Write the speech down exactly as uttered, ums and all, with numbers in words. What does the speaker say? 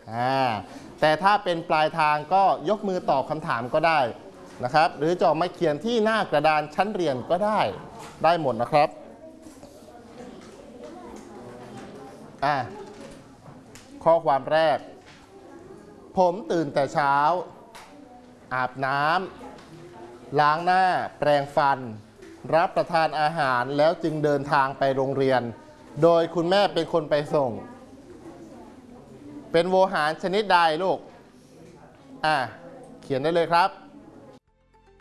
อ่าแต่ถ้าเป็นปลายทางก็ยกมือตอบคำถามก็ได้นะครับหรือจะมาเขียนที่หน้ากระดานชั้นเรียนก็ได้ได้หมดนะครับอ่าข้อความแรกผมตื่นแต่เช้าอาบน้ำล้างหน้าแปรงฟันรับประทานอาหารแล้วจึงเดินทางไปโรงเรียนโดยคุณแม่เป็นคนไปส่งเป็นโวหารชนิดใดลูกอ่ะเขียนได้เลยครับ